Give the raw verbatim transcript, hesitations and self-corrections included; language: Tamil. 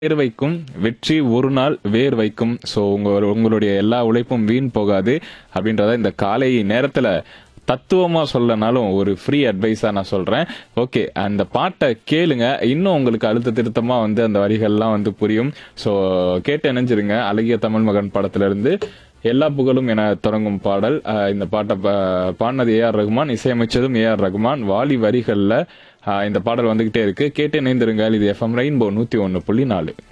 வேர் வைக்கும் வெற்றி ஒரு நாள் வேர் வைக்கும். ஸோ உங்க உங்களுடைய எல்லா உழைப்பும் வீண் போகாது அப்படின்றத இந்த காலை நேரத்துல தத்துவமா சொல்லனாலும் ஒரு ஃப்ரீ அட்வைஸா நான் சொல்றேன். ஓகே, அந்த பாட்டை கேளுங்க, இன்னும் உங்களுக்கு அழுத்த திருத்தமா வந்து அந்த வரிகள்லாம் வந்து புரியும். ஸோ கேட்டு இணைஞ்சிருங்க. அழகிய தமிழ் மகன் படத்துல இருந்து எல்லா புகழும் என தொடங்கும் பாடல். அஹ் இந்த பாட்டை பா- பாடினது A R Rahman, இசையமைச்சதும் A R Rahman. Vaali வரிகள்ல அஹ் இந்த பாடல் வந்துகிட்டே இருக்கு. கேட்டு இணைந்திருங்க. இது எஃப்எம் ரெயின்போ நூத்தி ஒன்னு புள்ளி நாலு.